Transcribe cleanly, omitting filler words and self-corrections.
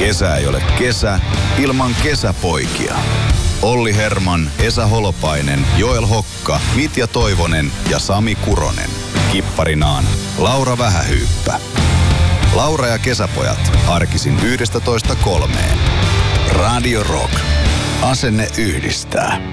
Kesä ei ole kesä ilman kesäpoikia. Olli Herman, Esa Holopainen, Joel Hokka, Mitja Toivonen ja Sami Kuronen. Kipparinaan Laura Vähähyyppä. Laura ja kesäpojat arkisin 11.3. Radio Rock. Asenne yhdistää.